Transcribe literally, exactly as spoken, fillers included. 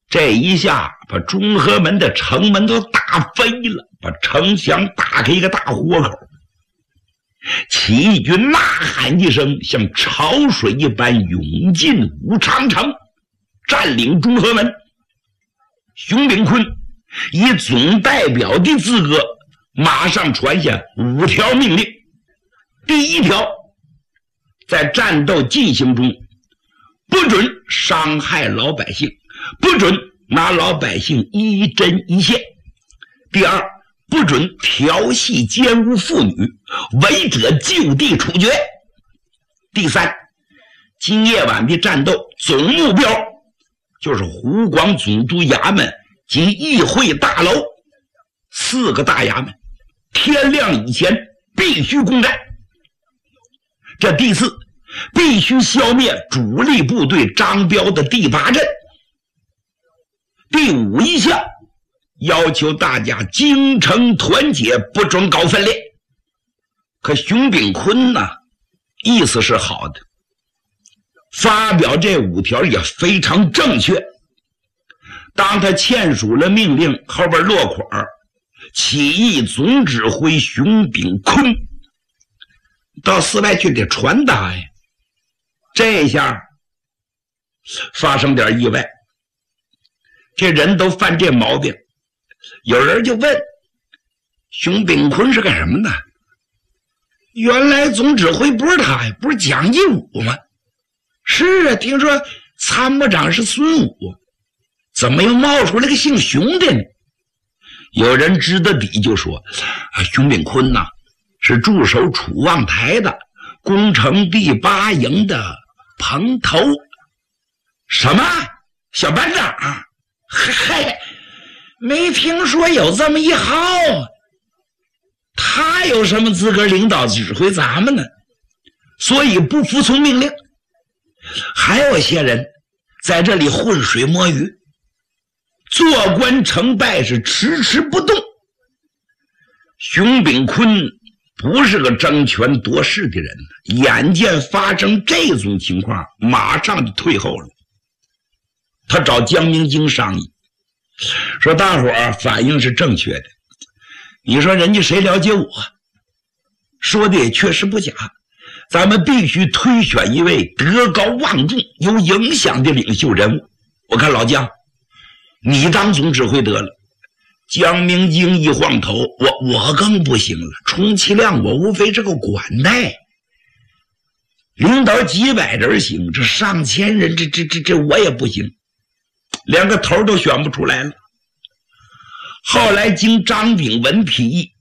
这一下把中和门的城门都打飞了，把城墙打开一个大豁口。起义军呐喊一声，像潮水一般涌进武昌城，占领中和门。熊秉坤以总代表的资格，马上传下五条命令。第一条，在战斗进行中，不准伤害老百姓，不准拿老百姓一针一线。第二，不准调戏奸污妇女，违者就地处决。第三，今夜晚的战斗总目标就是湖广总督衙门及议会大楼四个大衙门，天亮以前必须攻占。这第四，必须消灭主力部队张彪的第八镇。第五一项，要求大家精诚团结，不准搞分裂。可熊秉坤呢，意思是好的，发表这五条也非常正确。当他签署了命令，后边落款起义总指挥熊秉坤，到寺外去给传达呀。这一下发生点意外，这人都犯这毛病。有人就问熊秉坤是干什么的？原来总指挥不是他呀，不是蒋义武吗？是啊，听说参谋长是孙武，怎么又冒出来个姓熊的呢？有人知道底就说啊，熊秉坤呐、啊、是驻守楚望台的工程第八营的彭头。什么小班长啊？嗨，没听说有这么一号，他有什么资格领导指挥咱们呢？所以不服从命令。还有些人在这里浑水摸鱼，做官成败是迟迟不动。熊秉坤不是个争权夺势的人，眼见发生这种情况，马上就退后了。他找江明京商议，说大伙儿反应是正确的，你说人家谁了解我？说的也确实不假，咱们必须推选一位德高望重有影响的领袖人物。我看老江，你当总指挥得了。江明京一晃头，我我更不行了，充其量我无非是个管带，领导几百人行，这上千人，这这这这我也不行，连个头都选不出来了。后来经张炳文提议，